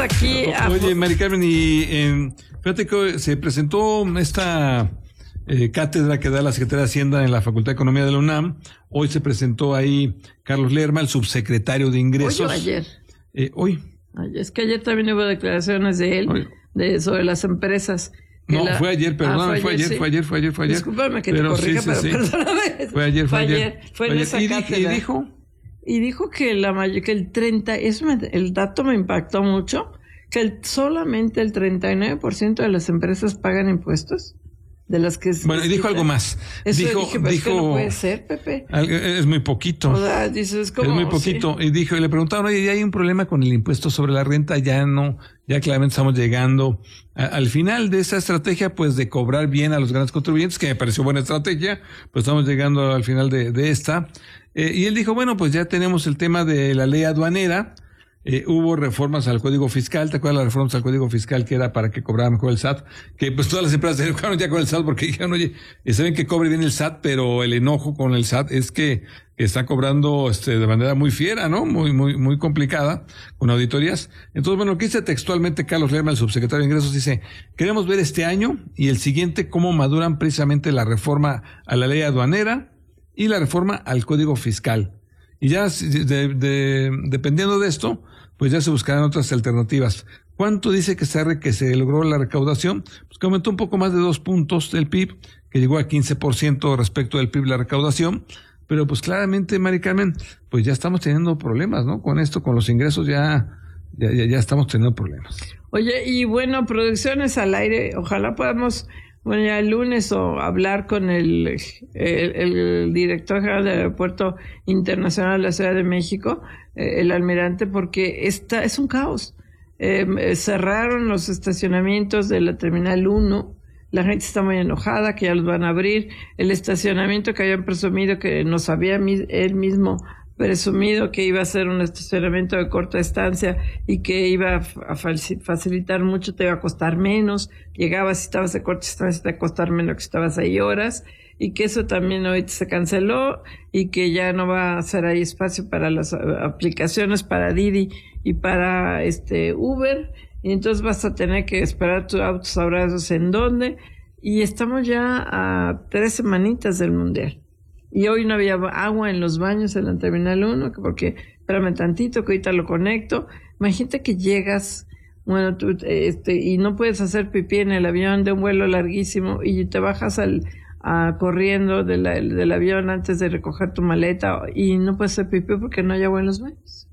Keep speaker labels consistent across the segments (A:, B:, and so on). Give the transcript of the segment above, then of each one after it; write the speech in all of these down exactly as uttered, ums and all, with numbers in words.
A: Aquí a...
B: Oye, Mari Carmen, y eh, fíjate que se presentó esta eh, cátedra que da la Secretaría de Hacienda en la Facultad de Economía de la UNAM. Hoy se presentó ahí Carlos Lerma, el subsecretario de Ingresos.
A: ¿Hoy o ayer?
B: Eh, hoy.
A: Ay, es que ayer también hubo declaraciones de él de sobre las empresas.
B: No,
A: la...
B: fue ayer, perdón, ah, fue, ayer, sí. fue ayer, fue ayer, fue ayer.
A: Discúlpame que
B: pero
A: te corrija,
B: sí, sí,
A: pero
B: sí.
A: perdóname.
B: Fue ayer, fue, fue ayer.
A: ayer. Fue, fue en
B: ayer.
A: esa
B: ¿Y,
A: cátedra.
B: ¿Y dijo?
A: Y dijo que la may- que el treinta, eso me, el dato me impactó mucho, que el, solamente el treinta y nueve por ciento de las empresas pagan impuestos. De las que
B: bueno, y dijo algo más.
A: Eso
B: dijo,
A: dije, pero
B: dijo,
A: es que no puede ser, Pepe.
B: Es muy poquito.
A: O sea, dices, es como...
B: Es muy poquito. Sí. Y dijo, y le preguntaron, oye, ya hay un problema con el impuesto sobre la renta, ya no, ya claramente estamos llegando a, al final de esa estrategia, pues de cobrar bien a los grandes contribuyentes, que me pareció buena estrategia, pues estamos llegando al final de, de esta. Eh, y él dijo, bueno, pues ya tenemos el tema de la ley aduanera. Eh, hubo reformas al Código Fiscal, ¿te acuerdas las reformas al Código Fiscal que era para que cobrara mejor el S A T? Que pues todas las empresas se enojaron ya con el S A T porque dijeron, oye, saben que cobre bien el S A T, pero el enojo con el S A T es que, que está cobrando este de manera muy fiera, ¿no? Muy, muy, muy complicada, con auditorías. Entonces, bueno, lo que dice textualmente Carlos Lerma, el subsecretario de Ingresos, dice, queremos ver este año y el siguiente cómo maduran precisamente la reforma a la ley aduanera y la reforma al Código Fiscal. Y ya, de, de, dependiendo de esto, pues ya se buscarán otras alternativas. ¿Cuánto dice que se, que se logró la recaudación? Pues que aumentó un poco más de dos puntos del P I B, que llegó a quince por ciento respecto del P I B la recaudación. Pero pues claramente, Mari Carmen, pues ya estamos teniendo problemas, ¿no? Con esto, con los ingresos ya, ya, ya, ya estamos teniendo problemas.
A: Oye, y bueno, producciones al aire, ojalá podamos... Bueno, ya el lunes o hablar con el, el, el director general del Aeropuerto Internacional de la Ciudad de México, eh, el almirante, porque esta es un caos. Eh, cerraron los estacionamientos de la Terminal uno, la gente está muy enojada que ya los van a abrir. El estacionamiento que habían presumido, que nos había él mismo presumido que iba a ser un estacionamiento de corta estancia y que iba a facilitar mucho, te iba a costar menos, llegabas si estabas de corta estancia te iba a costar menos que si estabas ahí horas, y que eso también hoy se canceló y que ya no va a ser ahí espacio para las aplicaciones para Didi y para este Uber, y entonces vas a tener que esperar tus autos abrazos en dónde, y estamos ya a tres semanitas del Mundial. Y hoy no había agua en los baños en la Terminal uno, porque, espérame tantito, que ahorita lo conecto. Imagínate que llegas, bueno, tú, este, y no puedes hacer pipí en el avión de un vuelo larguísimo y te bajas al, a, corriendo de la, del avión antes de recoger tu maleta y no puedes hacer pipí porque no hay agua en los baños.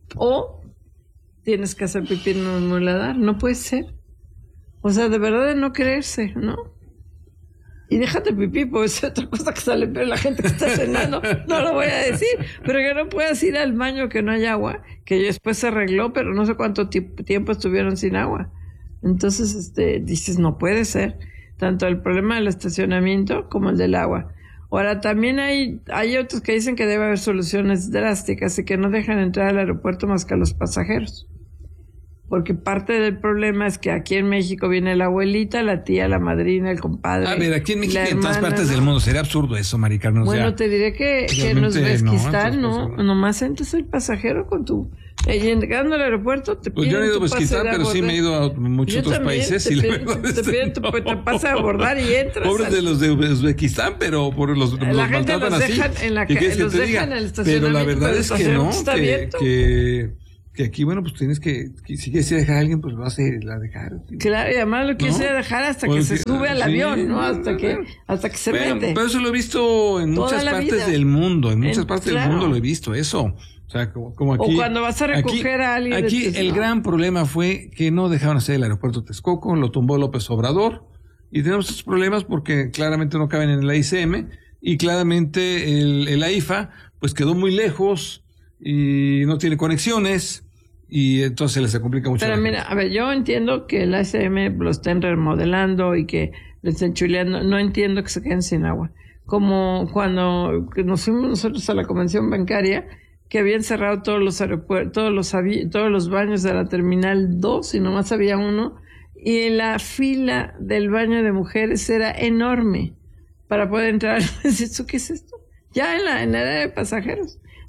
A: O tienes que hacer pipí en un muladar. No puede ser. O sea, de verdad de no creerse, ¿no? Y déjate pipí, pues es otra cosa que sale, pero la gente que está cenando, no lo voy a decir, pero que no puedas ir al baño que no hay agua, que después se arregló, pero no sé cuánto tiempo estuvieron sin agua. Entonces, este, dices, no puede ser, tanto el problema del estacionamiento como el del agua. Ahora, también hay, hay otros que dicen que debe haber soluciones drásticas y que no dejan entrar al aeropuerto más que a los pasajeros. Porque parte del problema es que aquí en México viene la abuelita, la tía, la madrina, el compadre.
B: A ver, aquí en México y en todas partes ¿no? del mundo. Sería absurdo eso, Mari Carmen.
A: Bueno,
B: sea,
A: te diré que, que en Uzbekistán, no, no, nomás entras el pasajero con tu... Eh, llegando al aeropuerto te
B: pues
A: piden
B: yo no he ido a Uzbekistán, pero sí me he ido a muchos
A: yo
B: otros
A: también,
B: países.
A: Te
B: y
A: piden,
B: la verdad
A: te,
B: es
A: piden,
B: no.
A: te, te pasa a abordar y entras.
B: Pobres al... de los de Uzbekistán, pero por los,
A: la
B: los
A: gente
B: maltratan
A: los
B: así.
A: dejan en la calle, los dejan en el estacionamiento.
B: Pero la verdad es que no,
A: está
B: que, que que aquí, bueno, pues tienes que, que si quieres ir a dejar a alguien, pues vas a ir a dejar. ¿Sí?
A: Claro, y además lo quieres ¿no? ir a dejar hasta que se sube al sí, avión, ¿no? Hasta que, hasta que se
B: bueno,
A: mete.
B: Pero eso lo he visto en
A: Toda
B: muchas partes
A: vida.
B: del mundo, en muchas
A: en,
B: partes
A: claro.
B: del mundo lo he visto, eso. O sea, como, como aquí.
A: O cuando vas a recoger
B: aquí,
A: a alguien.
B: Aquí el no. gran problema fue que no dejaron hacer el aeropuerto de Texcoco, lo tumbó López Obrador, y tenemos estos problemas porque claramente no caben en el A I C M, y claramente el, el A I F A, pues quedó muy lejos, y no tiene conexiones, y entonces les se complica mucho.
A: Pero mira, a ver, yo entiendo que el A S M lo estén remodelando y que lo estén chuleando. No entiendo que se queden sin agua. Como cuando nos fuimos nosotros a la convención bancaria, que habían cerrado todos los aeropuertos, todos los avi- todos los baños de la Terminal dos y nomás había uno. Y la fila del baño de mujeres era enorme para poder entrar. ¿Esto qué es esto? Ya en la, en la área de pasajeros.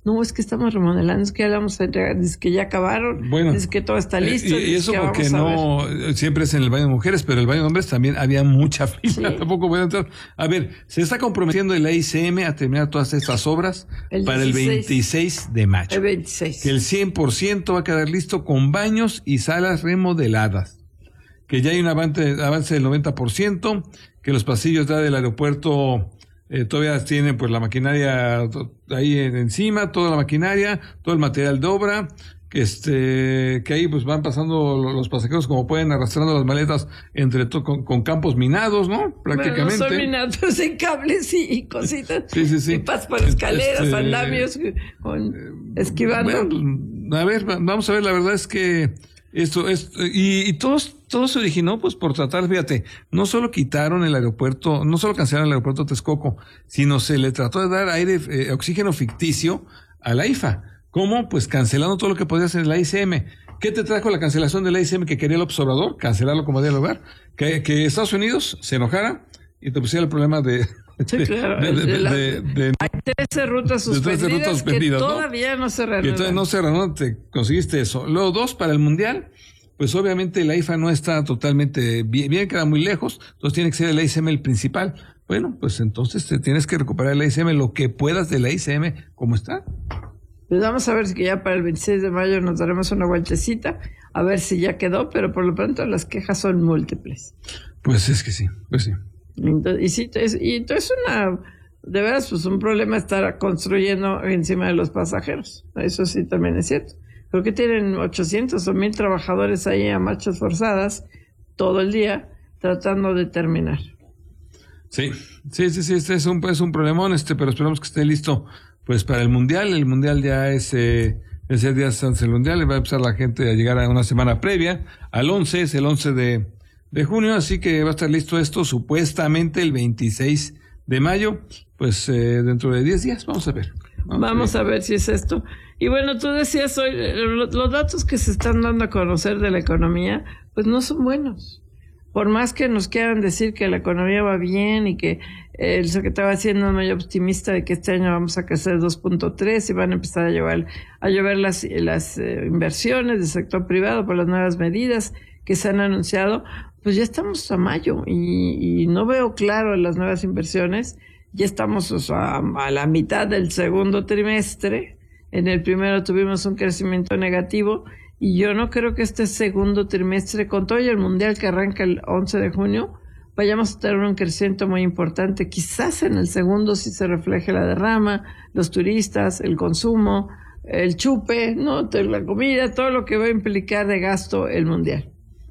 A: No, es que estamos remodelando, es que ya vamos a entregar, es que ya acabaron,
B: bueno,
A: es que todo está listo.
B: Y, y eso
A: que
B: porque no, siempre es en el baño de mujeres, pero el baño de hombres también había mucha fila, sí. Tampoco voy a entrar. A ver, se está comprometiendo el A I C M a terminar todas estas obras el para dieciséis, el veintiséis de mayo.
A: El veintiséis.
B: Que el cien por ciento va a quedar listo con baños y salas remodeladas. Que ya hay un avance, avance del noventa por ciento, que los pasillos ya del aeropuerto Eh, todavía tienen pues la maquinaria ahí encima, toda la maquinaria, todo el material de obra, que este, que ahí pues van pasando los pasajeros como pueden, arrastrando las maletas entre to- con, con campos minados, ¿no? Prácticamente.
A: Bueno, son minados en cables y, y cositas.
B: Sí, sí, sí.
A: Y pasas por escaleras, este, andamios, con, esquivando.
B: Bueno, pues, a ver, vamos a ver, la verdad es que esto es, y, y todos, todo se originó pues por tratar, fíjate, no solo quitaron el aeropuerto, no solo cancelaron el aeropuerto de Texcoco, sino se le trató de dar aire, eh, oxígeno ficticio a la I F A. ¿Cómo? Pues cancelando todo lo que podía hacer el A I C M. ¿Qué te trajo la cancelación del A I C M que quería el observador? Cancelarlo como debía lugar. Que, que Estados Unidos se enojara y te pusiera el problema de...
A: Sí, claro.
B: De, de, de,
A: la,
B: de, de,
A: hay trece rutas suspendidas,
B: trece rutas suspendidas
A: que todavía no, no se reanudan.
B: Que todavía no se reanudan, te conseguiste eso. Luego, dos, para el Mundial, pues obviamente la I F A no está totalmente bien, bien, queda muy lejos, entonces tiene que ser el A I C M el principal. Bueno, pues entonces te tienes que recuperar el A I C M, lo que puedas del A I C M, como está.
A: Pues vamos a ver si ya para el veintiséis de mayo nos daremos una vueltecita, a ver si ya quedó, pero por lo pronto las quejas son múltiples.
B: Pues es que sí, pues sí.
A: Entonces, y sí, es, y entonces una, de veras, pues un problema estar construyendo encima de los pasajeros. Eso sí también es cierto. Creo que tienen ochocientos o mil trabajadores ahí a marchas forzadas todo el día tratando de terminar.
B: Sí, sí, sí, sí, este es un, es un problemón, este, pero esperamos que esté listo pues para el Mundial. El Mundial ya es, eh, ese día antes del Mundial, va a empezar la gente a llegar a una semana previa, al once, es el once de, de junio, así que va a estar listo esto supuestamente el veintiséis de mayo, pues eh, dentro de diez días, vamos a ver.
A: Vamos, vamos a, ver. a ver si es esto. Y bueno, tú decías hoy, los datos que se están dando a conocer de la economía, pues no son buenos. Por más que nos quieran decir que la economía va bien y que el secretario va siendo muy optimista de que este año vamos a crecer dos punto tres y van a empezar a llevar a llover las, las eh, inversiones del sector privado por las nuevas medidas que se han anunciado, pues ya estamos a mayo y, y no veo claro las nuevas inversiones. Ya estamos, o sea, a la mitad del segundo trimestre. En el primero tuvimos un crecimiento negativo y yo no creo que este segundo trimestre, con todo y el Mundial que arranca el once de junio, vayamos a tener un crecimiento muy importante. Quizás en el segundo sí se refleje la derrama, los turistas, el consumo, el chupe, ¿no? La comida, todo lo que va a implicar de gasto el Mundial.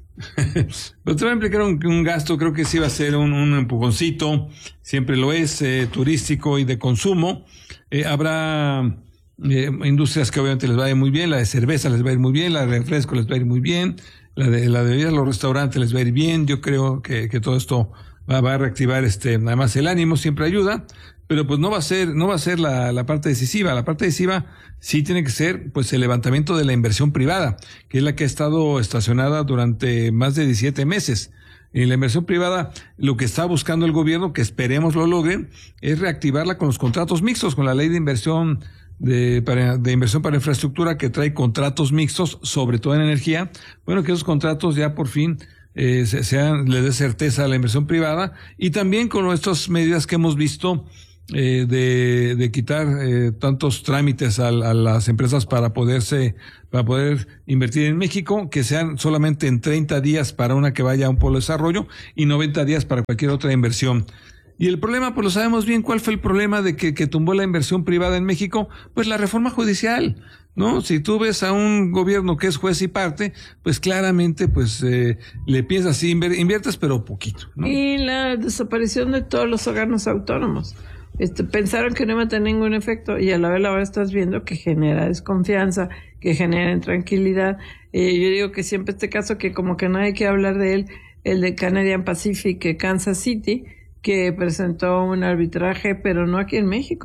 B: Pues te va a implicar un, un gasto, creo que sí va a ser un, un empujoncito, siempre lo es, eh, turístico y de consumo. Eh, habrá eh, industrias que obviamente les va a ir muy bien, la de cerveza les va a ir muy bien, la de refresco les va a ir muy bien, la de la de bebidas, los restaurantes les va a ir bien. Yo creo que, que todo esto va, va a reactivar este, además el ánimo siempre ayuda, pero pues no va a ser, no va a ser la, la parte decisiva. La parte decisiva sí tiene que ser pues el levantamiento de la inversión privada, que es la que ha estado estacionada durante más de diecisiete meses. En la inversión privada, lo que está buscando el gobierno, que esperemos lo logren, es reactivarla con los contratos mixtos, con la ley de inversión de, para, de inversión para infraestructura, que trae contratos mixtos, sobre todo en energía. Bueno, que esos contratos ya por fin eh, sean, le dé certeza a la inversión privada, y también con nuestras medidas que hemos visto Eh, de, de quitar eh, tantos trámites a, a las empresas para poderse, para poder invertir en México, que sean solamente en treinta días para una que vaya a un polo de desarrollo y noventa días para cualquier otra inversión. Y el problema, pues lo sabemos bien, ¿cuál fue el problema de que, que tumbó la inversión privada en México? Pues la reforma judicial, ¿no? Si tú ves a un gobierno que es juez y parte, pues claramente, pues, eh, le piensas, sí, inviertes, pero poquito, ¿no?
A: Y la desaparición de todos los órganos autónomos. Este, pensaron que no iba a tener ningún efecto y a la vez la hora estás viendo que genera desconfianza, que genera intranquilidad. Eh, yo digo que siempre este caso que como que nadie quiere hablar de él, el de Canadian Pacific, Kansas City, que presentó un arbitraje, pero no aquí en México,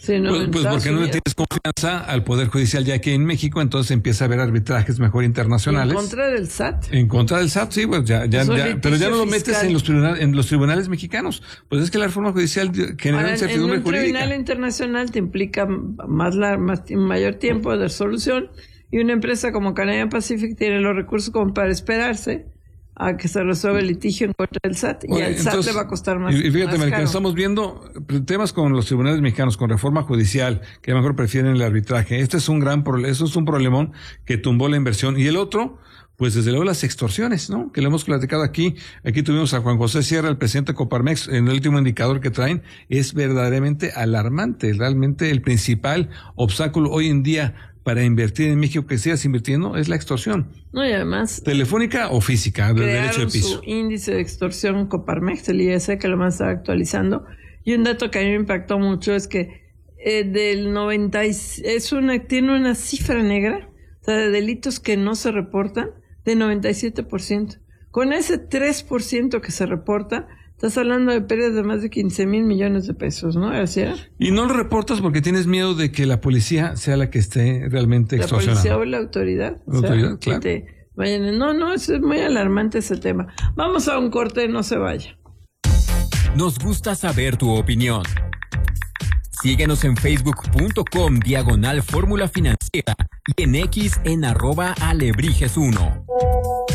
A: Sí, no,
B: pues pues porque no le tienes confianza al Poder Judicial ya que en México, entonces empieza a haber arbitrajes mejor internacionales.
A: ¿En contra del S A T?
B: En contra del S A T, sí, pues ya, ya, ya pero ya no lo metes fiscal. en los tribunales, en los tribunales mexicanos. Pues es que la reforma judicial genera
A: Ahora,
B: incertidumbre
A: en un
B: jurídica.
A: tribunal internacional te implica más, la, más mayor tiempo de resolución, y una empresa como Canadian Pacific tiene los recursos como para esperarse a que se resuelva el litigio en contra del S A T. Y
B: Oye,
A: al S A T le va a costar más.
B: Y fíjate,
A: más
B: caro. Estamos viendo temas con los tribunales mexicanos, con reforma judicial, que a lo mejor prefieren el arbitraje. Este es un gran problema, eso es un problemón que tumbó la inversión. Y el otro, pues desde luego las extorsiones, ¿no? Que lo hemos platicado aquí. Aquí tuvimos a Juan José Sierra, el presidente de Coparmex. En el último indicador que traen es verdaderamente alarmante. Realmente el principal obstáculo hoy en día para invertir en México, que sigas invirtiendo, es la extorsión.
A: No, y además...
B: ¿Telefónica o física? Del derecho de piso.
A: Su índice de extorsión Coparmex, el I S, que lo más está actualizando. Y un dato que a mí me impactó mucho es que eh, del noventa es una tiene una cifra negra, o sea, de delitos que no se reportan, de noventa y siete por ciento. Con ese tres por ciento que se reporta, estás hablando de pérdidas de más de quince mil millones de pesos, ¿no? ¿Así era?
B: Y no lo reportas porque tienes miedo de que la policía sea la que esté realmente extorsionando.
A: La policía o la autoridad.
B: La autoridad,
A: o sea,
B: claro.
A: Que te vayan. No, no, es muy alarmante ese tema. Vamos a un corte, no se vaya.
C: Nos gusta saber tu opinión. Síguenos en facebook.com diagonal fórmula financiera y en X en arroba alebrijes uno.